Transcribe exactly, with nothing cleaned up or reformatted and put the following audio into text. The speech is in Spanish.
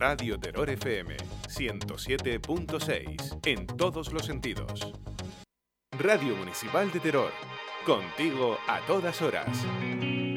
Radio Terror F M ciento siete punto seis en todos los sentidos. Radio Municipal de Terror, contigo a todas horas.